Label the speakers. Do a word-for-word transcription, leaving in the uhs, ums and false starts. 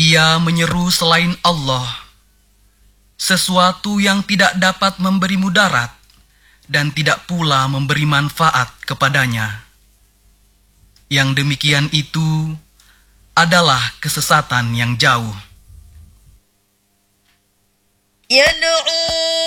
Speaker 1: Ia menyeru selain Allah, sesuatu yang tidak dapat memberi mudarat dan tidak pula memberi manfaat kepadanya. Yang demikian itu adalah kesesatan yang jauh.
Speaker 2: Yad'u